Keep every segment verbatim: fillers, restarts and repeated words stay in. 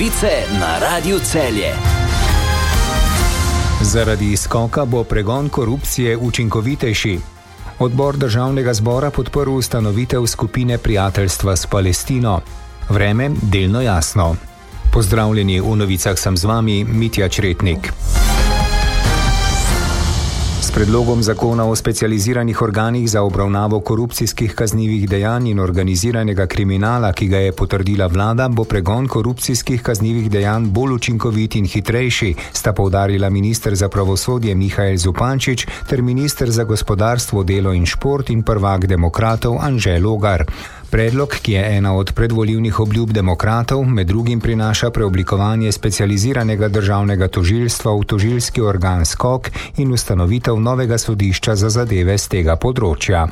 Novice na Radiu Celje. Zaradi skoka bo pregon korupcije učinkovitejši. Odbor državnega zbora podprl ustanovitev skupine prijateljstva s Palestino. Vreme delno jasno. Pozdravljeni, v novicah sem z vami, Mitja Čretnik. S predlogom zakona o specializiranih organih za obravnavo korupcijskih kaznivih dejanj in organiziranega kriminala, ki ga je potrdila vlada, bo pregon korupcijskih kaznivih dejanj bolj učinkovit in hitrejši, sta poudarila minister za pravosodje Mihael Zupančič ter minister za gospodarstvo, delo in šport in prvak demokratov Anže Logar. Predlog, ki je ena od predvolilnih obljub demokratov, med drugim prinaša preoblikovanje specializiranega državnega tožilstva v tožilski organ skok in ustanovitev novega sodišča za zadeve z tega področja.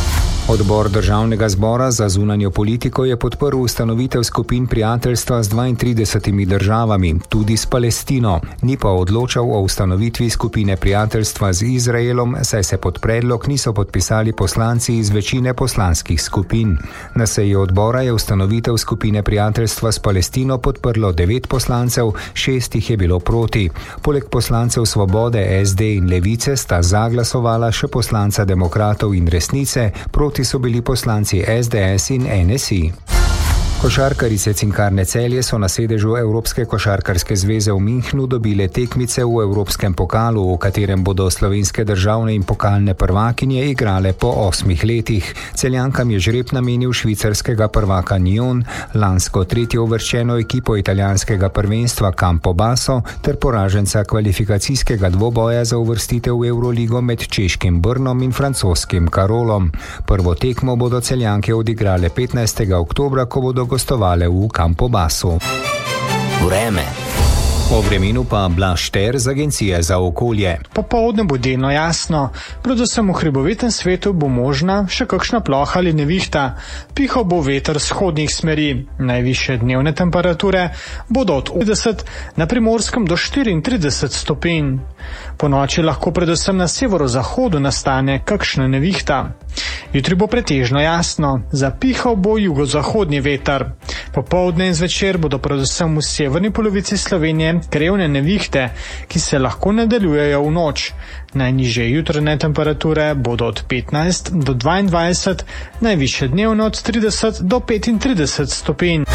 Odbor državnega zbora za zunanjo politiko je podprl ustanovitev skupin prijateljstva z dvaintridesetimi državami, tudi s Palestino. Ni pa odločal o ustanovitvi skupine prijateljstva z Izraelom, saj se pod predlog niso podpisali poslanci iz večine poslanskih skupin. Na seji odbora je ustanovitev skupine prijateljstva s Palestino podprlo devet poslancev, šest jih je bilo proti. Poleg poslancev Svobode, es de in Levice sta zaglasovala še poslanca demokratov in Resnice, proti so bili poslanci es de es in en es i. Košarkarice Cinkarne Celje so na sedežu Evropske košarkarske zveze v Münchnu dobile tekmice v Evropskem pokalu, v katerem bodo slovenske državne in pokalne prvakinje igrale po osmih letih. Celjankam je žreb namenil švicarskega prvaka Nyon, lansko tretje uvrščeno ekipo italijanskega prvenstva Campobasso ter poraženca kvalifikacijskega dvoboja za uvrstitev v Euroligo med češkim Brnom in francoskim Karolom. Prvo tekmo bodo Celjanke odigrale petnajstega oktobra, ko bodo gostovale v Campobassu. Vreme. O vremenu pa Blaž Šter z Agencije za okolje. Popoldne bo delno jasno, predvsem v hribovitem svetu bo možna še kakšna ploha ali nevihta. Pihal bo veter vzhodnih smeri. Najvišje dnevne temperature bodo od osemdeset, na Primorskem do štiriintrideset stopinj. Po noči lahko predvsem na severozahodu nastane kakšna nevihta. Jutri bo pretežno jasno, zapihal bo jugozahodni veter. Popoldne in zvečer bodo predvsem v severni polovici Slovenije krevne nevihte, ki se lahko nadaljujejo v noč. Najnižje jutranje temperature bodo od petnajst do dvaindvajset, najvišje dnevno od trideset do petintrideset stopinj.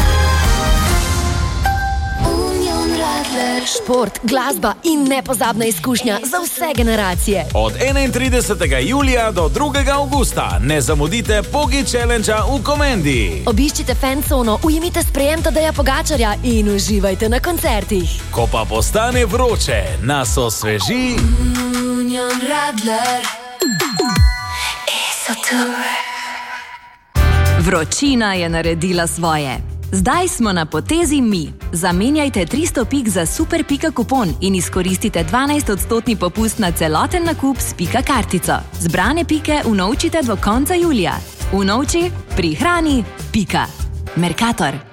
Šport, glasba in nepozabna izkušnja za vse generacije. Od enaintridesetega julija do drugega avgusta ne zamudite Pogi Challengea v Komendi. Obiščite fancono, ujemite sprejem Tadeja Pogačarja in uživajte na koncertih. Ko pa postane vroče, nas osveži Union Radler. Vročina je naredila svoje. Zdaj smo na potezi mi. Zamenjajte tristo pik za super pika kupon in izkoristite dvanajst odstotni popust na celoten nakup s pika kartico. Zbrane pike unovčite do konca julija. Unovči, prihrani, pika. Mercator.